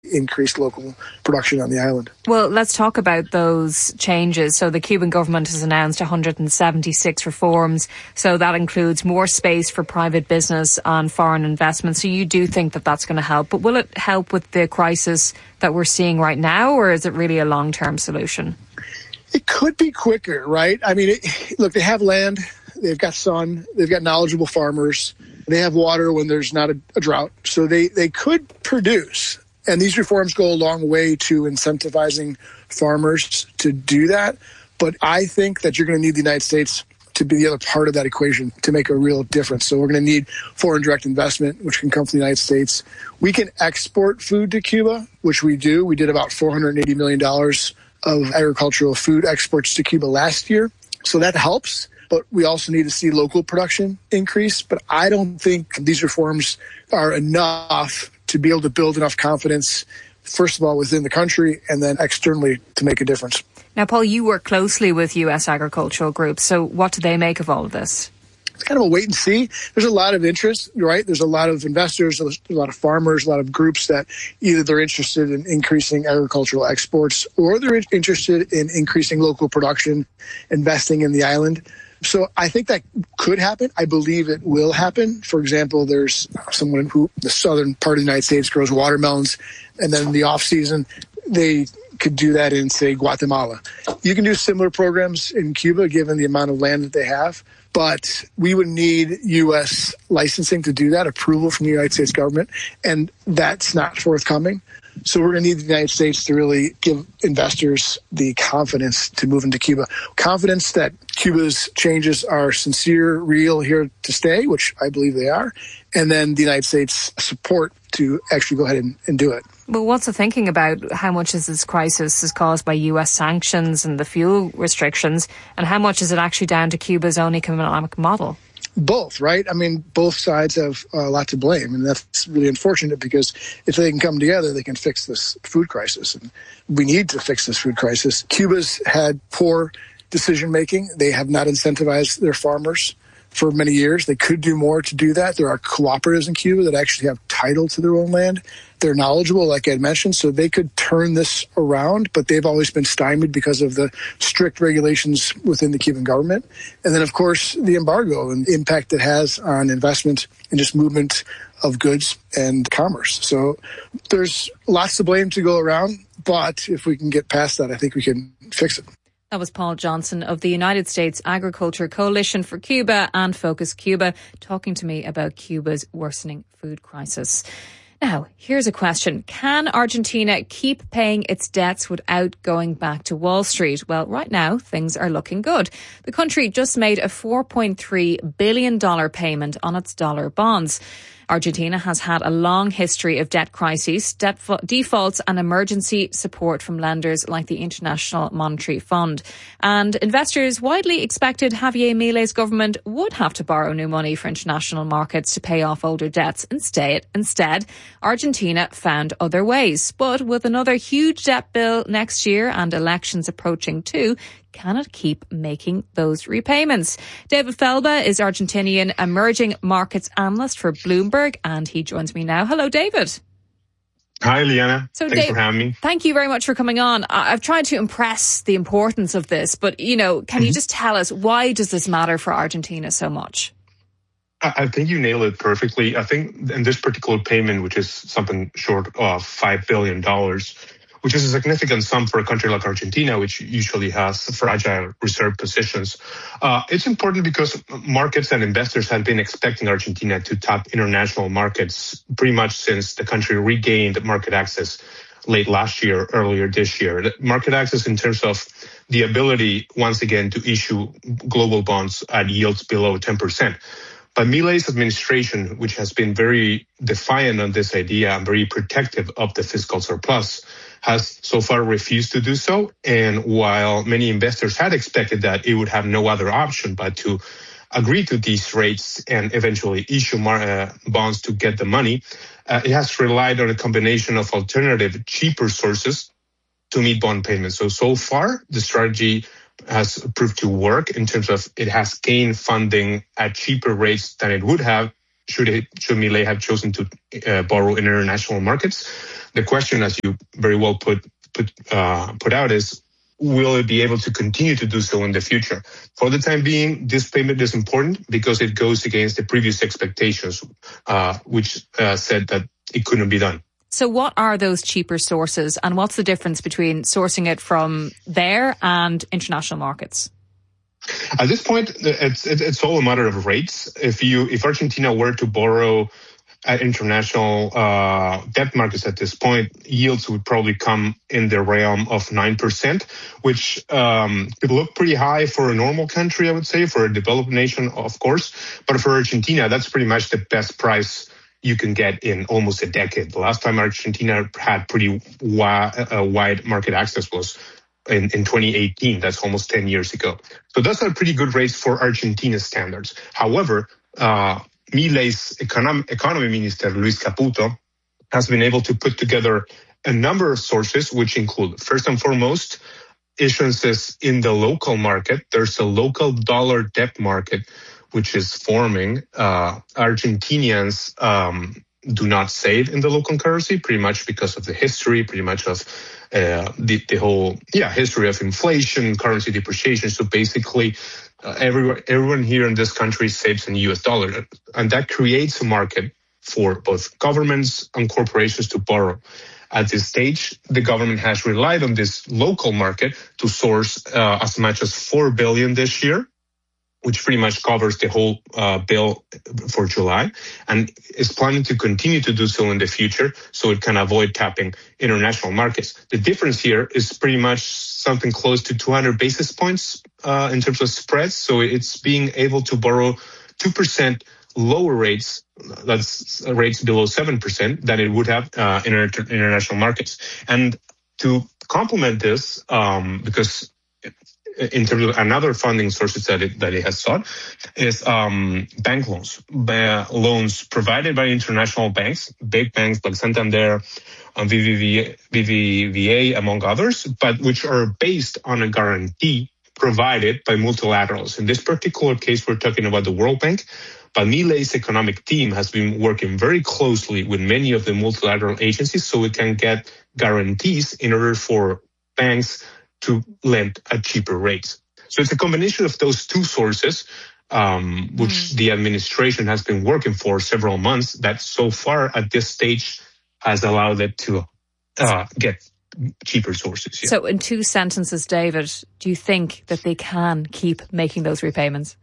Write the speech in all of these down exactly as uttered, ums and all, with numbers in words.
increase local production on the island. Well, let's talk about those changes. So the Cuban government has announced one hundred seventy-six reforms. So that includes more space for private business and foreign investment. So you do think that that's going to help. But will it help with the crisis that we're seeing right now, or is it really a long-term solution? It could be quicker, right? I mean, it, look, they have land, they've got sun, they've got knowledgeable farmers, they have water when there's not a, a drought. So they, they could produce. And these reforms go a long way to incentivizing farmers to do that. But I think that you're going to need the United States to be the other part of that equation to make a real difference. So we're going to need foreign direct investment, which can come from the United States. We can export food to Cuba, which we do. We did about four hundred eighty million dollars of agricultural food exports to Cuba last year. So that helps. But we also need to see local production increase. But I don't think these reforms are enough to be able to build enough confidence, first of all, within the country and then externally to make a difference. Now, Paul, you work closely with U S agricultural groups. So what do they make of all of this? It's kind of a wait and see. There's a lot of interest, right? There's a lot of investors, there's a lot of farmers, a lot of groups that either they're interested in increasing agricultural exports or they're interested in increasing local production, investing in the island. So I think that could happen. I believe it will happen. For example, there's someone who, the southern part of the United States grows watermelons, and then in the off season, they could do that in, say, Guatemala. You can do similar programs in Cuba, given the amount of land that they have. But we would need U S licensing to do that, approval from the United States government, and that's not forthcoming. So we're going to need the United States to really give investors the confidence to move into Cuba. Confidence that Cuba's changes are sincere, real, here to stay, which I believe they are, and then the United States support to actually go ahead and, and do it. Well, what's the thinking about how much is this crisis is caused by U S sanctions and the fuel restrictions, and how much is it actually down to Cuba's own economic model? Both, right? I mean, both sides have a lot to blame, and that's really unfortunate because if they can come together, they can fix this food crisis, and we need to fix this food crisis. Cuba's had poor decision-making. They have not incentivized their farmers for many years. They could do more to do that. There are cooperatives in Cuba that actually have title to their own land. They're knowledgeable, like I mentioned, so they could turn this around, but they've always been stymied because of the strict regulations within the Cuban government. And then, of course, the embargo and the impact it has on investment and just movement of goods and commerce. So there's lots to blame to go around, but if we can get past that, I think we can fix it. That was Paul Johnson of the United States Agriculture Coalition for Cuba and Focus Cuba, talking to me about Cuba's worsening food crisis. Now, here's a question. Can Argentina keep paying its debts without going back to Wall Street? Well, right now, things are looking good. The country just made a four point three billion dollars payment on its dollar bonds. Argentina has had a long history of debt crises, debt defaults and emergency support from lenders like the International Monetary Fund. And investors widely expected Javier Milei's government would have to borrow new money for international markets to pay off older debts. Instead, instead, Argentina found other ways. But with another huge debt bill next year and elections approaching too, can it keep making those repayments? David Felba is Argentinian emerging markets analyst for Bloomberg, and he joins me now. Hello, David. Hi, Liana. So, Thanks Dave, for having me. Thank you very much for coming on. I've tried to impress the importance of this, but, you know, can mm-hmm. you just tell us, why does this matter for Argentina so much? I think you nailed it perfectly. I think in this particular payment, which is something short of five billion dollars, which is a significant sum for a country like Argentina, which usually has fragile reserve positions. Uh, it's important because markets and investors have been expecting Argentina to tap international markets pretty much since the country regained market access late last year, earlier this year. Market access in terms of the ability, once again, to issue global bonds at yields below ten percent. But Milei's administration, which has been very defiant on this idea and very protective of the fiscal surplus, has so far refused to do so. And while many investors had expected that it would have no other option but to agree to these rates and eventually issue mar- uh, bonds to get the money, uh, it has relied on a combination of alternative, cheaper sources to meet bond payments. So, so far, the strategy has proved to work in terms of it has gained funding at cheaper rates than it would have should it, should Milei have chosen to uh, borrow in international markets? The question, as you very well put put uh, put out, is will it be able to continue to do so in the future? For the time being, this payment is important because it goes against the previous expectations, uh, which uh, said that it couldn't be done. So what are those cheaper sources, and what's the difference between sourcing it from there and international markets? At this point, it's it's all a matter of rates. If you if Argentina were to borrow at international uh, debt markets at this point, yields would probably come in the realm of nine percent, which um, could look pretty high for a normal country, I would say, for a developed nation, of course. But for Argentina, that's pretty much the best price you can get in almost a decade. The last time Argentina had pretty wi- uh, wide market access was in, in twenty eighteen. That's almost ten years ago. So those are pretty good rates for Argentina standards. However, uh, Milei's economy, economy minister, Luis Caputo, has been able to put together a number of sources, which include, first and foremost, issuances in the local market. There's a local dollar debt market, which is forming. Uh, Argentinians um, do not save in the local currency, pretty much because of the history, pretty much of uh, the, the whole yeah history of inflation, currency depreciation. So basically, uh, everyone, everyone here in this country saves in U S dollar, and that creates a market for both governments and corporations to borrow. At this stage, the government has relied on this local market to source uh, as much as four billion dollars this year, which pretty much covers the whole uh, bill for July, and is planning to continue to do so in the future so it can avoid tapping international markets. The difference here is pretty much something close to two hundred basis points uh, in terms of spreads. So it's being able to borrow two percent lower rates, that's rates below seven percent, than it would have uh, in international markets. And to complement this, um, because in terms of another funding sources that it, that it has sought, is um, bank loans, uh, loans provided by international banks, big banks like Santander, um, B B V A, among others, but which are based on a guarantee provided by multilaterals. In this particular case, we're talking about the World Bank, but Milei's economic team has been working very closely with many of the multilateral agencies so it can get guarantees in order for banks to lend at cheaper rates. So it's a combination of those two sources, um, which mm. the administration has been working for several months, that so far at this stage has allowed it to uh, get cheaper sources. Yeah. So in two sentences, David, do you think that they can keep making those repayments?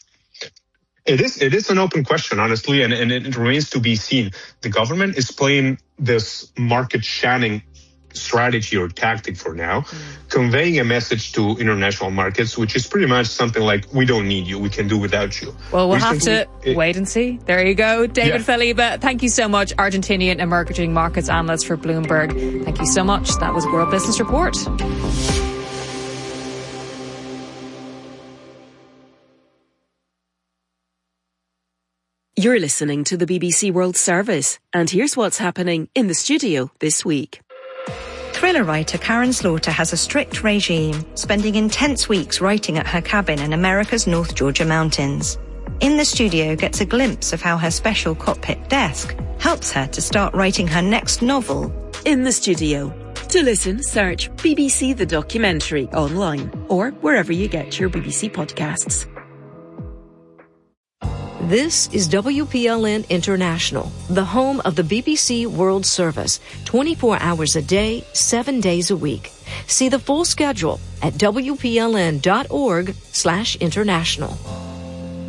It is it is an open question, honestly, and, and it remains to be seen. The government is playing this market shanning strategy or tactic for now, mm. conveying a message to international markets, which is pretty much something like, we don't need you, we can do without you. Well, we'll Recently, have to it, wait and see. There you go. David yeah. Feliba, thank you so much, Argentinian emerging markets analyst for Bloomberg. Thank you so much. That was World Business Report. You're listening to the B B C World Service, and here's what's happening in the studio this week. Thriller writer Karen Slaughter has a strict regime, spending intense weeks writing at her cabin in America's North Georgia mountains. In the studio gets a glimpse of how her special cockpit desk helps her to start writing her next novel. In the studio. To listen, search B B C The Documentary online or wherever you get your B B C podcasts. This is W P L N International, the home of the B B C World Service, twenty-four hours a day, seven days a week. See the full schedule at W P L N dot org slash international.